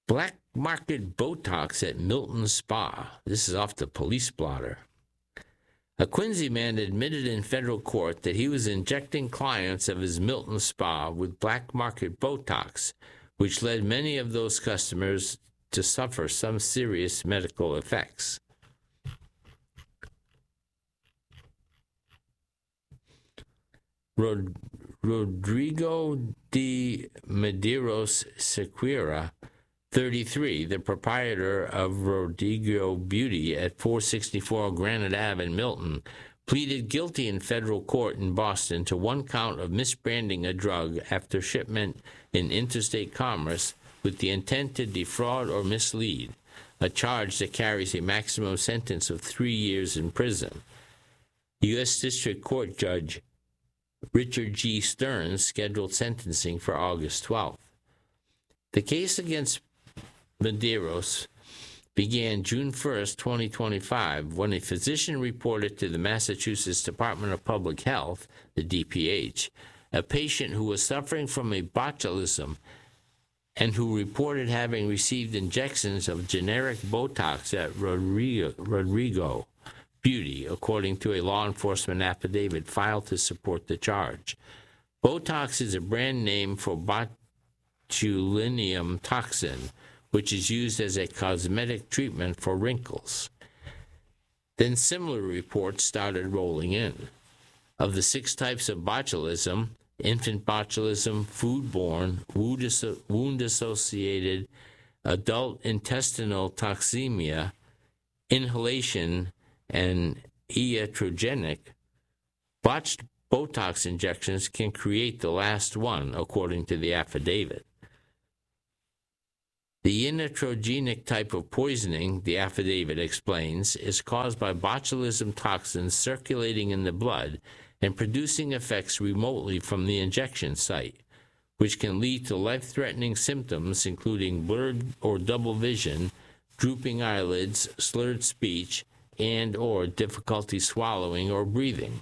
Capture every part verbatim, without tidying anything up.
Black market Botox at Milton Spa. This is off the police blotter. A Quincy man admitted in federal court that he was injecting clients of his Milton Spa with black market Botox, which led many of those customers to suffer some serious medical effects. Rod- Rodrigo de Medeiros Sequeira, thirty-three, the proprietor of Rodrigo Beauty at four sixty-four Granite Ave in Milton, pleaded guilty in federal court in Boston to one count of misbranding a drug after shipment in interstate commerce with the intent to defraud or mislead, a charge that carries a maximum sentence of three years in prison. U S District Court Judge Richard G. Stearns scheduled sentencing for August twelfth. The case against Medeiros began June first, twenty twenty-five, when a physician reported to the Massachusetts Department of Public Health, the D P H, a patient who was suffering from a botulism and who reported having received injections of generic Botox at Rodrigo, Rodrigo Beauty, according to a law enforcement affidavit filed to support the charge. Botox is a brand name for botulinum toxin, which is used as a cosmetic treatment for wrinkles. Then similar reports started rolling in. Of the six types of botulism, infant botulism, foodborne, wound-associated, adult intestinal toxemia, inhalation, and iatrogenic, botched Botox injections can create the last one, according to the affidavit. The iatrogenic type of poisoning, the affidavit explains, is caused by botulism toxins circulating in the blood and producing effects remotely from the injection site, which can lead to life-threatening symptoms including blurred or double vision, drooping eyelids, slurred speech, and or difficulty swallowing or breathing.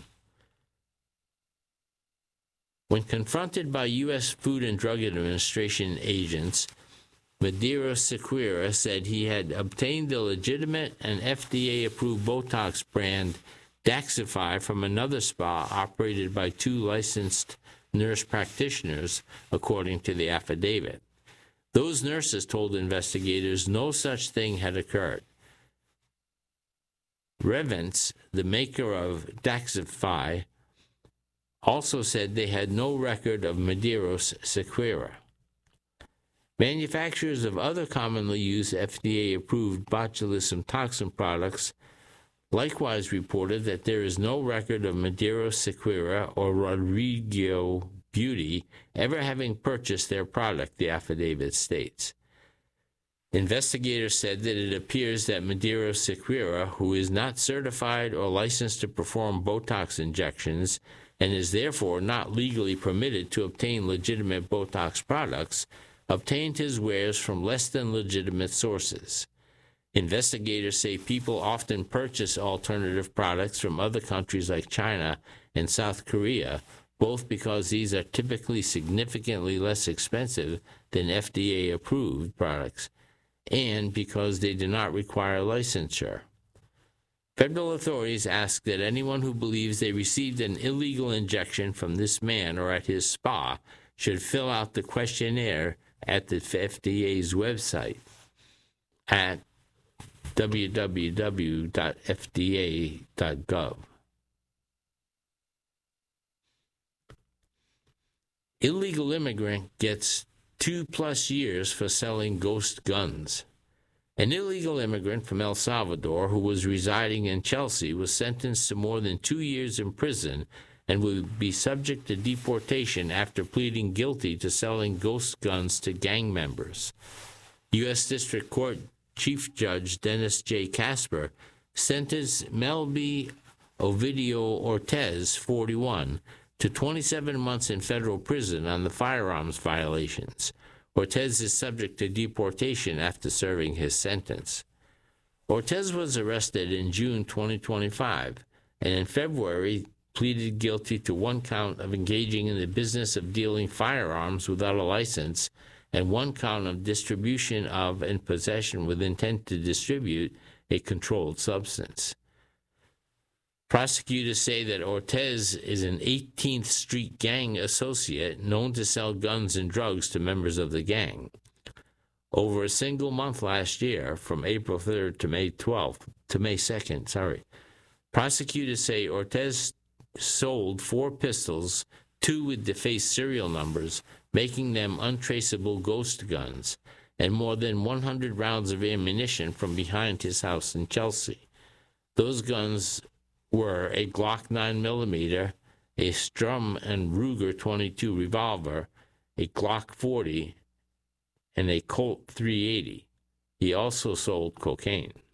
When confronted by U S Food and Drug Administration agents, Medeiros Sequeira said he had obtained the legitimate and F D A-approved Botox brand Daxxify from another spa operated by two licensed nurse practitioners, according to the affidavit. Those nurses told investigators no such thing had occurred. Revance, the maker of Daxxify, also said they had no record of Medeiros Sequeira. Manufacturers of other commonly used F D A-approved botulism toxin products likewise reported that there is no record of Medeiros Sequeira or Rodrigo Beauty ever having purchased their product, the affidavit states. Investigators said that it appears that Medeiros Sequeira, who is not certified or licensed to perform Botox injections and is therefore not legally permitted to obtain legitimate Botox products, obtained his wares from less than legitimate sources. Investigators say people often purchase alternative products from other countries like China and South Korea, both because these are typically significantly less expensive than F D A-approved products, and because they do not require licensure. Federal authorities ask that anyone who believes they received an illegal injection from this man or at his spa should fill out the questionnaire at the F D A's website at w w w dot f d a dot gov. Illegal immigrant gets two plus years for selling ghost guns. An illegal immigrant from El Salvador who was residing in Chelsea was sentenced to more than two years in prison and will be subject to deportation after pleading guilty to selling ghost guns to gang members. U S District Court Chief Judge Dennis J. Casper sentenced Melby Ovidio Ortez, forty-one, to twenty-seven months in federal prison on the firearms violations. Ortez is subject to deportation after serving his sentence. Ortez was arrested in June twenty twenty-five, and in February pleaded guilty to one count of engaging in the business of dealing firearms without a license and one count of distribution of and possession with intent to distribute a controlled substance. Prosecutors say that Ortiz is an eighteenth Street gang associate known to sell guns and drugs to members of the gang. Over a single month last year, from April third to May twelfth, to May second, sorry, prosecutors say Ortiz sold four pistols, two with defaced serial numbers, making them untraceable ghost guns, and more than one hundred rounds of ammunition from behind his house in Chelsea. Those guns were a Glock nine millimeter, a Strum and Ruger twenty-two revolver, a Glock forty, and a Colt three eighty. He also sold cocaine.